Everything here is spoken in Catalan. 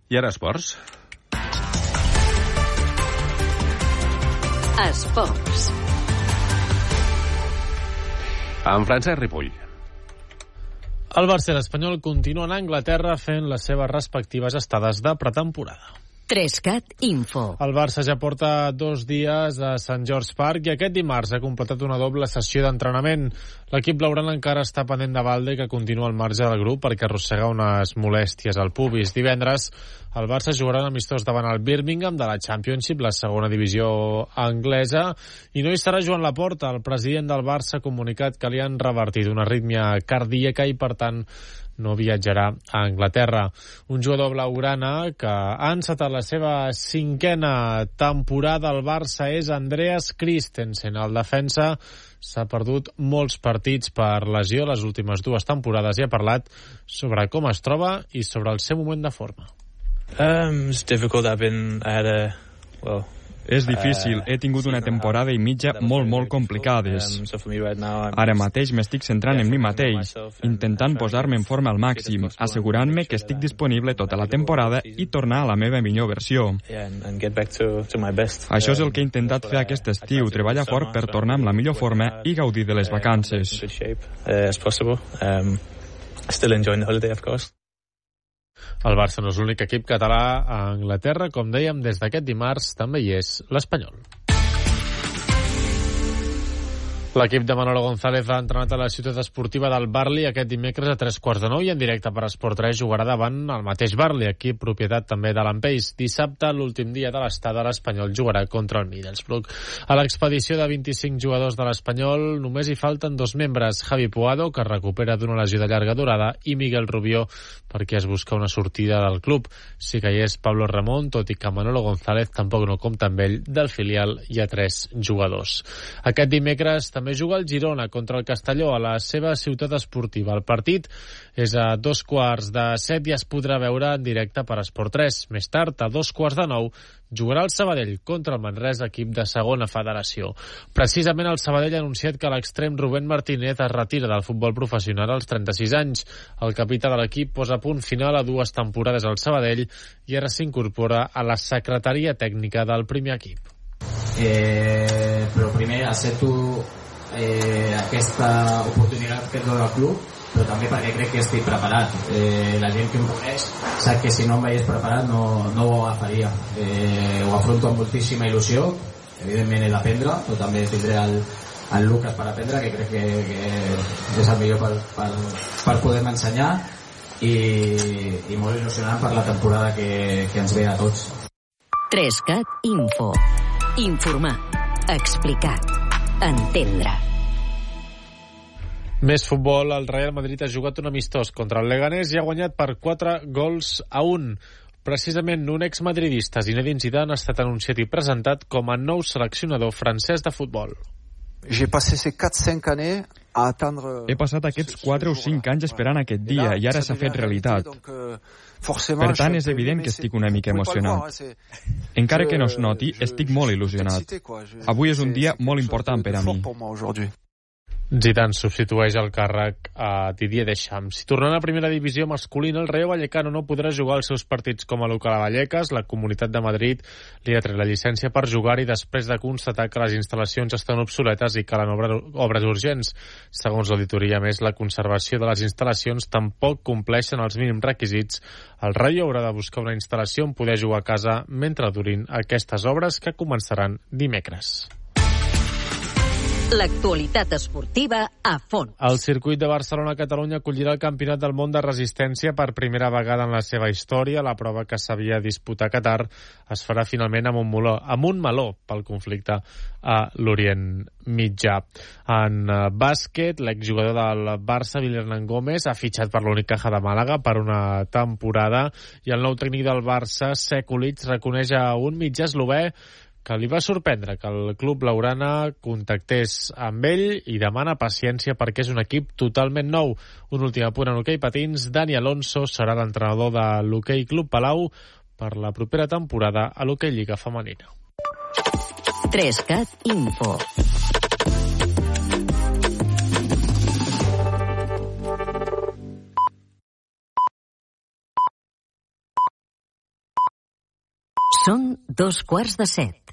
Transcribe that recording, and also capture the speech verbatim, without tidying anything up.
I ara esports. Esports. Amb Francesc Ripoll. El Barça i l'Espanyol continuen a Anglaterra fent les seves respectives estades de pretemporada. Trescat Info. El Barça ja porta dos dies a Sant George Park i aquest dimarts ha completat una doble sessió d'entrenament. L'equip blaugrana encara està pendent de Balde, que continua al marge del grup perquè arrossega unes molèsties al pubis. Divendres el Barça jugarà un amistós davant el Birmingham de la Championship, la segona divisió anglesa, i no hi estarà Joan Laporta. El president del Barça ha comunicat que li han revertit una arrítmia cardíaca i, per tant, no viatjarà a Anglaterra. Un jugador blaugrana que ha encetat la seva cinquena temporada al Barça és Andreas Christensen. El defensa s'ha perdut molts partits per lesió les últimes dues temporades i ha parlat sobre com es troba i sobre el seu moment de forma. Um, it's difficult. I've been, I had a, well, És difícil, he tingut una temporada i mitja molt, molt complicades. Ara mateix m'estic centrant en mi mateix, intentant posar-me en forma al màxim, assegurant-me que estic disponible tota la temporada i tornar a la meva millor versió. Això és el que he intentat fer aquest estiu, treballar fort per tornar amb la millor forma i gaudir de les vacances. Still enjoying the holiday, of course. El Barça no és l'únic equip català a Anglaterra. Com dèiem, des d'aquest dimarts també hi és l'Espanyol. L'equip de Manolo González ha entrenat a la ciutat esportiva del Burnley aquest dimecres a tres quarts de nou i en directe per Esport tres jugarà davant el mateix Burnley, equip propietat també de l'Ampeix. Dissabte, l'últim dia de l'estada, l'Espanyol jugarà contra el Middlesbrough. A l'expedició de vint-i-cinc jugadors de l'Espanyol només hi falten dos membres, Javi Puado, que recupera d'una lesió de llarga durada, i Miguel Rubió, perquè es busca una sortida del club. Sí que hi és Pablo Ramón, tot i que Manolo González tampoc no compta amb ell. Del filial hi ha tres jugadors. Aquest dimecres també juga el Girona contra el Castelló a la seva ciutat esportiva. El partit és a dos quarts de set i es podrà veure en directe per Esport tres. Més tard, a dos quarts de nou, jugarà el Sabadell contra el Manresa, equip de segona federació. Precisament el Sabadell ha anunciat que l'extrem Rubén Martínez es retira del futbol professional als trenta-sis anys. El capità de l'equip posa punt final a dues temporades al Sabadell i ara s'incorpora a la secretaria tècnica del primer equip. Eh, però primer accepto eh, aquesta oportunitat que et dona el club, però també perquè crec que estic preparat. Eh, la gent que em coneix sap que si no em veiés preparat no, no ho agafaria. Eh, ho afronto amb moltíssima il·lusió, evidentment he d'aprendre, però també tindré el, el Lucas per aprendre, que crec que, que és el millor per, per, per poder-me ensenyar, i, i molt il·lusionant per la temporada que, que ens ve a tots. Trescat Info. Informar, explicar, entendre. Més futbol, el Real Madrid ha jugat un amistós contra el Leganés i ha guanyat per quatre gols a un. Precisament un exmadridista, Zinedine Zidane, ha estat anunciat i presentat com a nou seleccionador francès de futbol. He passat aquests quatre o cinc anys esperant aquest dia i ara s'ha fet realitat. Per tant, és evident que estic una mica emocionat. Encara que no es noti, estic molt il·lusionat. Avui és un dia molt important per a mi. Zidane substitueix el càrrec a Didier Deschamps. Si tornant a primera divisió masculina, el Rayo Vallecano no podrà jugar els seus partits com a local a Vallecas. La Comunitat de Madrid li ha tret la llicència per jugar-hi després de constatar que les instal·lacions estan obsoletes i calen obres urgents. Segons l'auditoria, més, la conservació de les instal·lacions tampoc compleixen els mínims requisits. El Rayo haurà de buscar una instal·lació on poder jugar a casa mentre durin aquestes obres, que començaran dimecres. L'actualitat esportiva a fons. El circuit de Barcelona-Catalunya acollirà el Campionat del Món de Resistència per primera vegada en la seva història. La prova que s'havia disputat a Qatar es farà finalment amb un meló, amb un meló pel conflicte a l'Orient Mitjà. En bàsquet, l'exjugador del Barça, Wilhernan Gómez, ha fitxat per l'Unicaja de Màlaga per una temporada i el nou tècnic del Barça, Sekulic, reconeix a un mitjà eslové que li va sorprendre que el club blaugrana contactés amb ell i demana paciència perquè és un equip totalment nou. Un últim apunt en hoquei patins, Dani Alonso serà l'entrenador de l'Hoquei Club Palau per la propera temporada a l'Hoquei Lliga Femenina. Trescat Info. Són dos quarts de set.